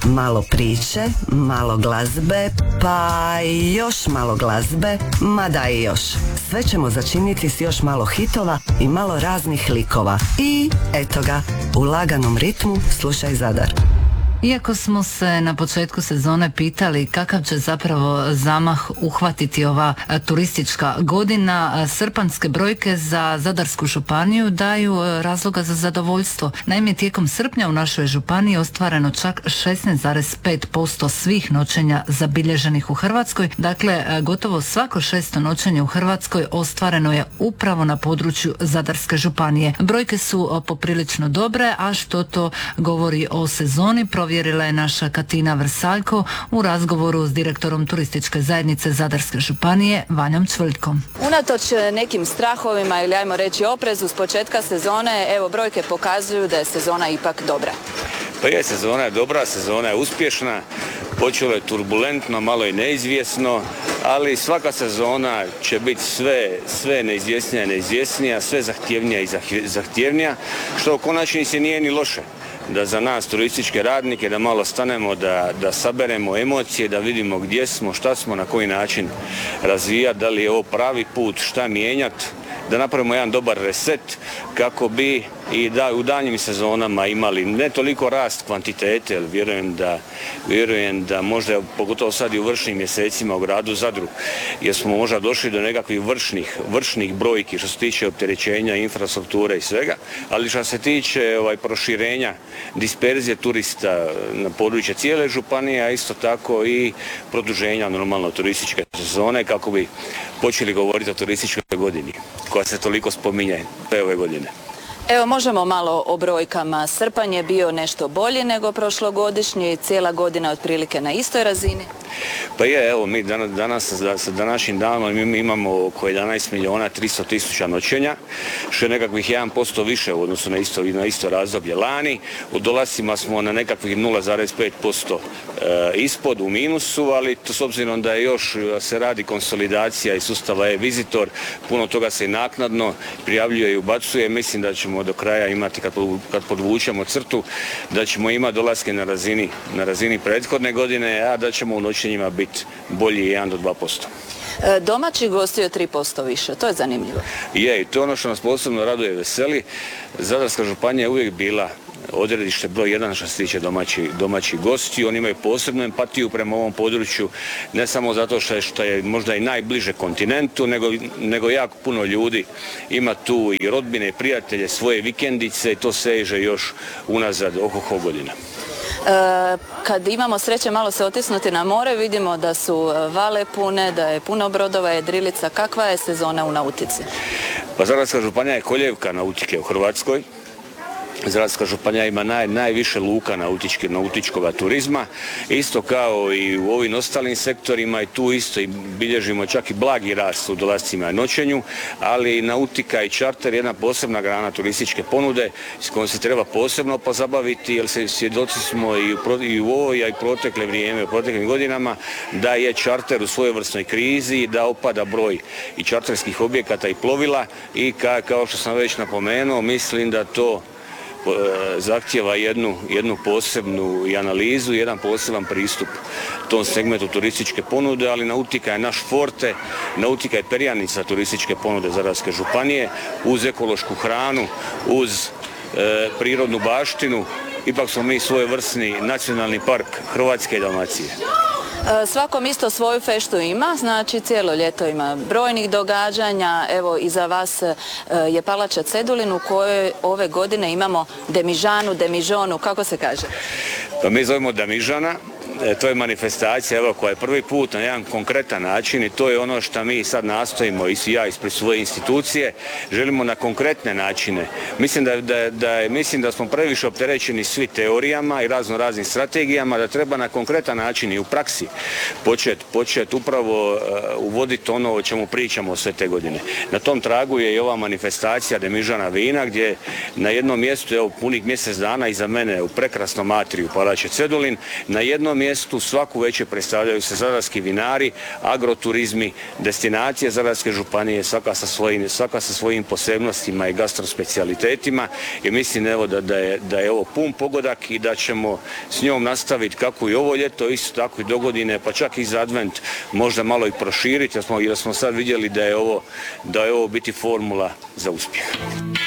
malo priče, malo glazbe, pa još malo glazbe, mada i još. Sve ćemo začiniti s još malo hitova i malo raznih likova. I eto ga, u laganom ritmu slušaj Zadar. Iako smo se na početku sezone pitali kakav će zapravo zamah uhvatiti ova turistička godina, srpanjske brojke za Zadarsku županiju daju razloga za zadovoljstvo. Naime, tijekom srpnja u našoj županiji ostvareno čak 16,5% svih noćenja zabilježenih u Hrvatskoj. Dakle, gotovo svako 6. noćenje u Hrvatskoj ostvareno je upravo na području Zadarske županije. Brojke su poprilično dobre, a što to govori o sezoni provjerila je naša Katina Vrsaljko u razgovoru s direktorom turističke zajednice Zadarske županije Vanjom Čvrljkom. Unatoč nekim strahovima ili ajmo reći oprezu s početka sezone, evo brojke pokazuju da je sezona ipak dobra. Pa je, sezona je dobra, sezona je uspješna, počelo je turbulentno, malo i neizvjesno, ali svaka sezona će biti sve neizvjesnija, sve zahtjevnija i zahtjevnija, što u konačnici nije ni loše. Da za nas turističke radnike da malo stanemo, da saberemo emocije, da vidimo gdje smo, šta smo, na koji način razvijati, da li je ovo pravi put, šta mijenjati, da napravimo jedan dobar reset kako bi i da u daljnjim sezonama imali ne toliko rast kvantitete, jer vjerujem da možda, pogotovo sad i u vršnim mjesecima u gradu Zadru, jer smo možda došli do nekakvih vršnih brojki što se tiče opterećenja, infrastrukture i svega, ali što se tiče proširenja disperzije turista na područje cijele županije, a isto tako i produženja normalno turističke sezone kako bi počeli govoriti o turističkoj godini koja se toliko spominje ove godine. Evo, možemo malo o brojkama. Srpanj je bio nešto bolje nego prošlogodišnji, cijela godina otprilike na istoj razini. Pa je, evo, mi danas sa današnjim danom mi imamo oko 11.300.000 noćenja, što je nekakvih 1% više u odnosu na isto razdoblje lani. U dolascima smo na nekakvih 0,5% ispod, u minusu, ali to s obzirom da je još se radi konsolidacija i sustava e-Visitor, puno toga se i naknadno prijavljuje i ubacuje. Mislim da ćemo do kraja imati, kad podvučemo crtu, da ćemo imati dolaske na razini prethodne godine, a da ćemo u noćenjima biti bolji 1 do 2%. Domaći gostio 3% više, to je zanimljivo. Je, i to je ono što nas posebno raduje i veseli. Zadarska županija je uvijek bila odredište broj 1 što se tiče domaćih gostiju. Oni imaju posebnu empatiju prema ovom području, ne samo zato što je možda i najbliže kontinentu, nego jako puno ljudi ima tu i rodbine i prijatelje, svoje vikendice i to seže još unazad oko godina. Kad imamo sreće malo se otisnuti na more, vidimo da su vale pune, da je puno brodova, jedrilica. Kakva je sezona u nautici? Pa Zadarska županija je koljevka nautike u Hrvatskoj. Zadarska županija ima najviše luka nautičkog turizma, isto kao i u ovim ostalim sektorima, i tu isto bilježimo čak i blagi rast u dolascima i noćenju, ali nautika i čarter je jedna posebna grana turističke ponude s kojom se treba posebno pozabaviti, jer svjedoci smo i u ovoj, a i protekle vrijeme, u proteklim godinama, da je čarter u svojevrsnoj krizi i da opada broj i čarterskih objekata i plovila, i kao što sam već napomenuo, mislim da to zahtjeva jednu posebnu i analizu, jedan poseban pristup tom segmentu turističke ponude, ali nautika je naš forte, nautika je perjanica turističke ponude Zadarske županije, uz ekološku hranu, uz prirodnu baštinu. Ipak smo mi svojevrsni nacionalni park Hrvatske i Dalmacije. Svakom isto svoju feštu ima, znači cijelo ljeto ima brojnih događanja. Evo, iza vas je palača Cedulin u kojoj ove godine imamo demižonu, kako se kaže? Pa mi zovemo Damižana. To je manifestacija koja je prvi put na jedan konkretan način, i to je ono što mi sad nastojimo, i ja ispred svoje institucije, želimo na konkretne načine. Mislim da smo previše opterećeni svi teorijama i raznim strategijama, da treba na konkretan način i u praksi početi upravo uvoditi ono o čemu pričamo sve te godine. Na tom tragu je i ova manifestacija Demižana vina, gdje na jednom mjestu, evo, punih mjesec dana iza mene u prekrasnom atriju palače Cedulin, na jednom mjestu mjestu, svaku večer predstavljaju se zadarski vinari, agroturizmi, destinacije Zadarske županije, svaka sa svojim posebnostima i gastrospecijalitetima i mislim evo da je ovo pun pogodak i da ćemo s njom nastaviti kako i ovo ljeto, isto tako i dogodine, pa čak i za advent možda malo i proširiti jer smo sad vidjeli da je ovo biti formula za uspjeh.